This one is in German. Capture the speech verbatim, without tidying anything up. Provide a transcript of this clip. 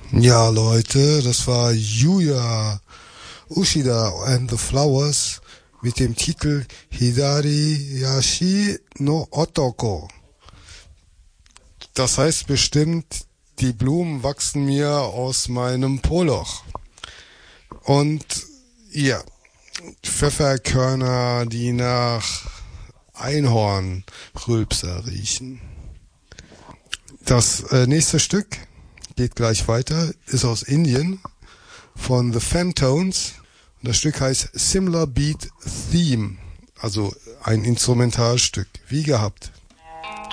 Ja, Leute, das war Yuya Ushida and the Flowers mit dem Titel Hidari Yashi no Otoko. Das heißt bestimmt, die Blumen wachsen mir aus meinem Poloch. Und ja, Pfefferkörner, die nach Einhornrülpser riechen. Das äh, nächste Stück geht gleich weiter, ist aus Indien von The Phantones. Und das Stück heißt Similar Beat Theme, also ein Instrumentalstück, wie gehabt.